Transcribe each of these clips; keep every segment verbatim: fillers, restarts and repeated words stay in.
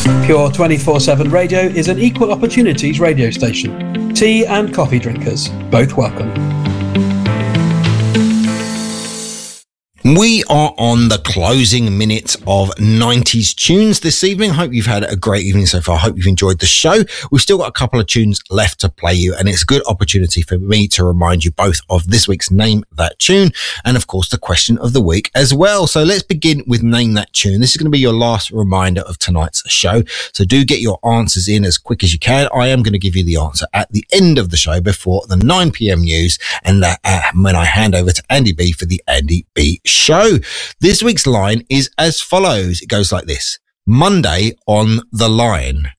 Pure twenty-four seven Radio is an equal opportunities radio station. Tea and coffee drinkers, both welcome. We are on the closing minutes of nineties tunes this evening. Hope you've had a great evening so far. Hope you've enjoyed the show. We've still got a couple of tunes left to play you, and it's a good opportunity for me to remind you both of this week's Name That Tune and, of course, the question of the week as well. So let's begin with Name That Tune. This is going to be your last reminder of tonight's show. So do get your answers in as quick as you can. I am going to give you the answer at the end of the show before the nine p.m. news, and that, uh, when I hand over to Andy B for the Andy B show. Show. This week's line is as follows. It goes like this. Monday on the line.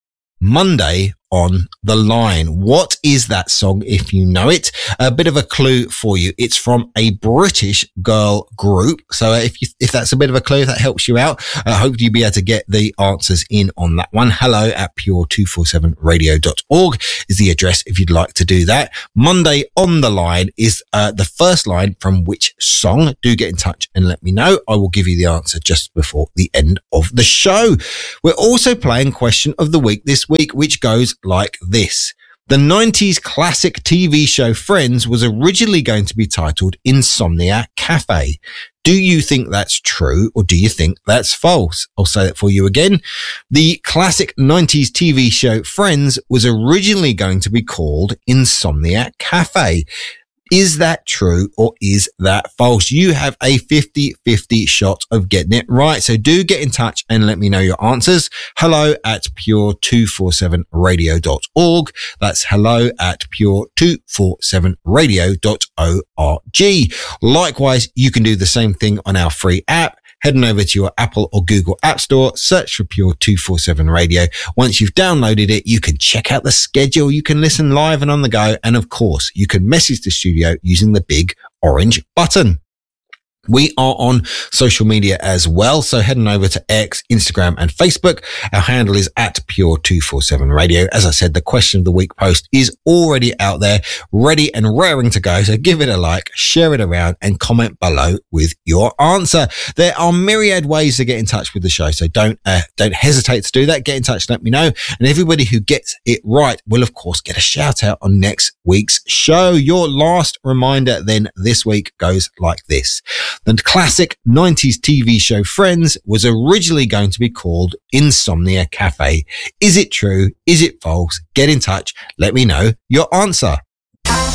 Monday on the line. What is that song if you know it? A bit of a clue for you. It's from a British girl group. So if you, if that's a bit of a clue, if that helps you out, I hope you'll be able to get the answers in on that one. Hello at pure two forty-seven radio dot org is the address if you'd like to do that. Monday on the line is uh, the first line from which song. Do get in touch and let me know. I will give you the answer just before the end of the show. We're also playing Question of the Week this week, which goes like this. The nineties classic T V show Friends was originally going to be titled Insomnia Cafe. Do you think that's true or do you think that's false? I'll say that for you again. The classic nineties T V show Friends was originally going to be called Insomnia Cafe. Is that true or is that false? You have a fifty-fifty shot of getting it right. So do get in touch and let me know your answers. Hello at pure two forty-seven radio dot org. That's hello at pure two forty-seven radio dot org. Likewise, you can do the same thing on our free app. Heading over to your Apple or Google App Store, search for Pure two forty-seven Radio. Once you've downloaded it, you can check out the schedule. You can listen live and on the go. And of course, you can message the studio using the big orange button. We are on social media as well. So heading over to X, Instagram and Facebook. Our handle is at Pure two forty-seven Radio. As I said, the question of the week post is already out there, ready and raring to go. So give it a like, share it around and comment below with your answer. There are myriad ways to get in touch with the show. So don't, uh, don't hesitate to do that. Get in touch and let me know. And everybody who gets it right will of course get a shout out on next week's show. Your last reminder then this week goes like this. The classic nineties T V show Friends was originally going to be called Insomnia Cafe. Is it true? Is it false? Get in touch. Let me know your answer.